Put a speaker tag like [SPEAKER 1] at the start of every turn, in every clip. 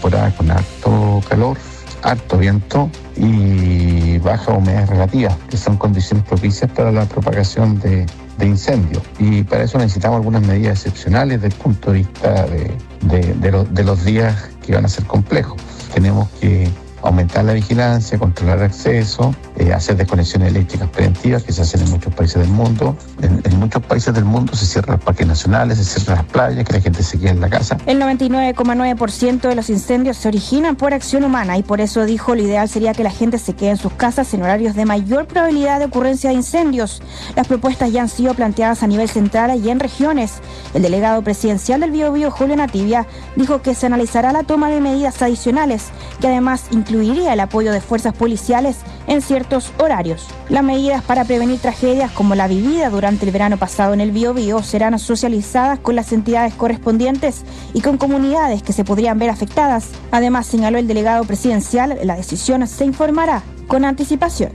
[SPEAKER 1] temporada con harto calor, harto viento y baja humedad relativa, que son condiciones propicias para la propagación de incendios. Y para eso necesitamos algunas medidas excepcionales desde el punto de vista de los días que van a ser complejos. Tenemos que aumentar la vigilancia, controlar el acceso, hacer desconexiones eléctricas preventivas que se hacen en muchos países del mundo. En muchos países del mundo se cierran los parques nacionales, se cierran las playas, que la gente se quede en la casa.
[SPEAKER 2] El 99,9% de los incendios se originan por acción humana y por eso dijo lo ideal sería que la gente se quede en sus casas en horarios de mayor probabilidad de ocurrencia de incendios. Las propuestas ya han sido planteadas a nivel central y en regiones. El delegado presidencial del Biobío, Julio Nativia, dijo que se analizará la toma de medidas adicionales, que además incluiría el apoyo de fuerzas policiales en ciertos horarios. Las medidas para prevenir tragedias como la vivida durante el verano pasado en el Biobío serán socializadas con las entidades correspondientes y con comunidades que se podrían ver afectadas. Además, señaló el delegado presidencial, la decisión se informará con anticipación.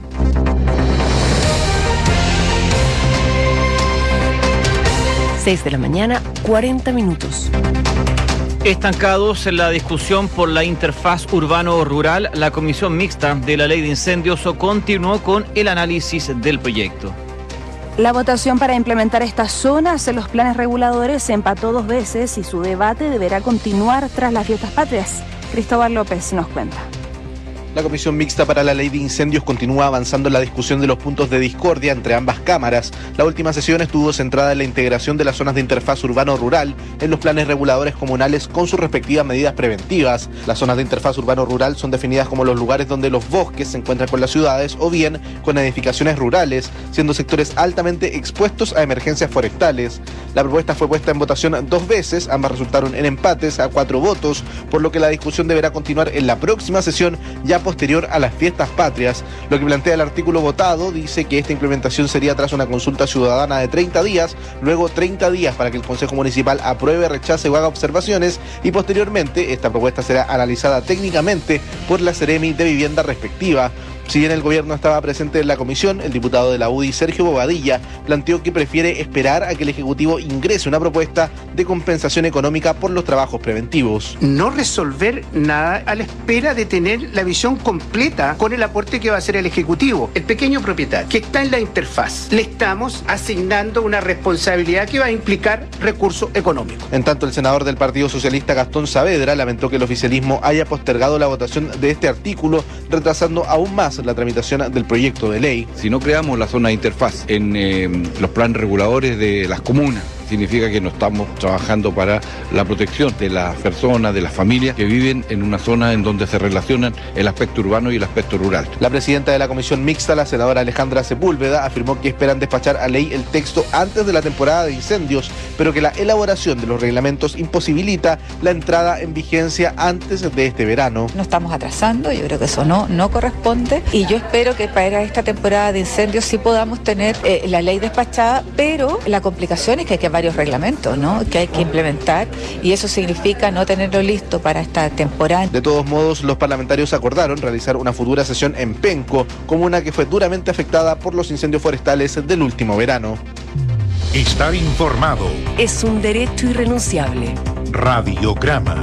[SPEAKER 3] 6 de la mañana, 40 minutos.
[SPEAKER 4] Estancados en la discusión por la interfaz urbano-rural, la Comisión Mixta de la Ley de Incendios continuó con el análisis del proyecto.
[SPEAKER 2] La votación para implementar estas zonas en los planes reguladores se empató 2 veces y su debate deberá continuar tras las fiestas patrias. Cristóbal López nos cuenta.
[SPEAKER 5] La Comisión Mixta para la Ley de Incendios continúa avanzando en la discusión de los puntos de discordia entre ambas cámaras. La última sesión estuvo centrada en la integración de las zonas de interfaz urbano-rural en los planes reguladores comunales con sus respectivas medidas preventivas. Las zonas de interfaz urbano-rural son definidas como los lugares donde los bosques se encuentran con las ciudades o bien con edificaciones rurales, siendo sectores altamente expuestos a emergencias forestales. La propuesta fue puesta en votación 2 veces, ambas resultaron en empates a 4 votos, por lo que la discusión deberá continuar en la próxima sesión ya posterior a las fiestas patrias. Lo que plantea el artículo votado dice que esta implementación sería tras una consulta ciudadana de 30 días, luego 30 días para que el Consejo Municipal apruebe, rechace o haga observaciones y posteriormente esta propuesta será analizada técnicamente por la Seremi de Vivienda respectiva. Si bien el gobierno estaba presente en la comisión, el diputado de la UDI, Sergio Bobadilla, planteó que prefiere esperar a que el Ejecutivo ingrese una propuesta de compensación económica por los trabajos preventivos.
[SPEAKER 6] No resolver nada a la espera de tener la visión completa con el aporte que va a hacer el Ejecutivo. El pequeño propietario que está en la interfaz, le estamos asignando una responsabilidad que va a implicar recursos económicos.
[SPEAKER 5] En tanto, el senador del Partido Socialista, Gastón Saavedra, lamentó que el oficialismo haya postergado la votación de este artículo, retrasando aún más la tramitación del proyecto de ley.
[SPEAKER 7] Si no creamos la zona de interfaz en los planes reguladores de las comunas, significa que no estamos trabajando para la protección de las personas, de las familias que viven en una zona en donde se relacionan el aspecto urbano y el aspecto rural.
[SPEAKER 5] La presidenta de la Comisión Mixta, la senadora Alejandra Sepúlveda, afirmó que esperan despachar a ley el texto antes de la temporada de incendios, pero que la elaboración de los reglamentos imposibilita la entrada en vigencia antes de este verano.
[SPEAKER 8] No estamos atrasando, yo creo que eso no corresponde y yo espero que para esta temporada de incendios sí podamos tener la ley despachada, pero la complicación es que hay que varios reglamentos, ¿no?, que hay que implementar y eso significa no tenerlo listo para esta temporada.
[SPEAKER 5] De todos modos, los parlamentarios acordaron realizar una futura sesión en Penco, comuna que fue duramente afectada por los incendios forestales del último verano.
[SPEAKER 9] Estar informado
[SPEAKER 3] es un derecho irrenunciable.
[SPEAKER 9] Radiograma.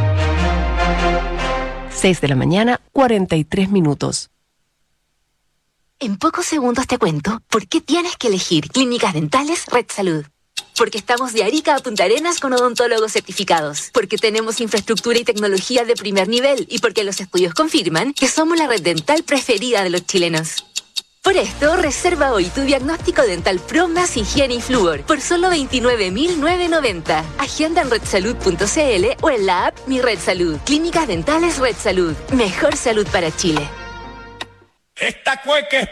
[SPEAKER 3] 6 de la mañana, 43 minutos.
[SPEAKER 10] En pocos segundos te cuento por qué tienes que elegir Clínicas Dentales Red Salud. Porque estamos de Arica a Punta Arenas con odontólogos certificados. Porque tenemos infraestructura y tecnología de primer nivel. Y porque los estudios confirman que somos la red dental preferida de los chilenos. Por esto, reserva hoy tu diagnóstico dental Pro más higiene y flúor por solo 29.990. Agenda en redsalud.cl o en la app Mi Red Salud. Clínicas Dentales Red Salud. Mejor salud para Chile.
[SPEAKER 11] Esta cueca es